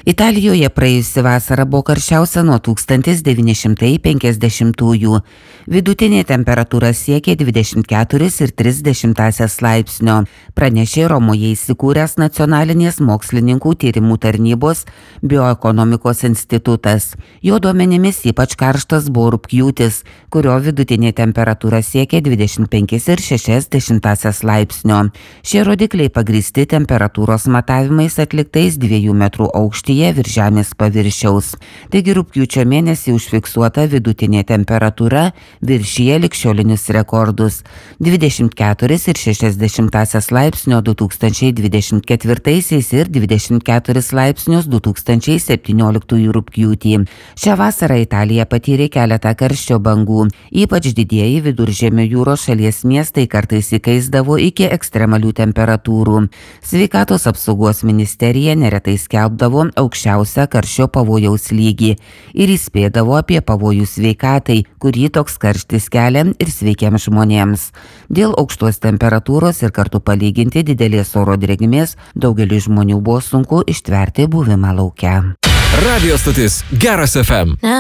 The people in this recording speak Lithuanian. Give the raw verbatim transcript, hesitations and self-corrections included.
Italijoje praėjusi vasara buvo karščiausia nuo tūkstantis devyni šimtai penkiasdešimtųjų. Vidutinė temperatūra siekė dvidešimt keturis ir tris dešimtąsias laipsnio, pranešė Romoje įsikūręs Nacionalinės mokslininkų tyrimų tarnybos bioekonomikos institutas. Jo duomenimis ypač karštas buvo rugpjūtis, kurio vidutinė temperatūra siekė dvidešimt penkis ir šešias dešimtąsias laipsnio. Šie rodikliai pagrįsti temperatūros matavimais atliktais dviejų metrų aukštyje virš žemės paviršiaus. Taigi rugpjūčio mėnesį užfiksuota vidutinė temperatūra viršija ligšiolinius rekordus – dvidešimt keturis ir šešias dešimtąsias laipsnio du tūkstančiai dvidešimt ketvirtaisiais ir dvidešimt keturis laipsnius du tūkstančiai septynioliktųjų rugpjūtį. Šią vasarą Italija patyrė keletą karščio bangų. Ypač didieji Viduržemio jūros šalies miestai kartais įkaisdavo iki ekstremalių temperatūrų. Sveikatos apsaugos ministerija neretai skelbdavo aukščiausią karščio pavojaus lygį ir įspėdavo apie pavojų sveikatai, kurį toks karštis kelia ir sveikiems žmonėms. Dėl aukštos temperatūros ir kartu palyginti didelės oro drėgmės daugeliui žmonių buvo sunku ištverti buvimą lauke. Radio stotis Geras F M.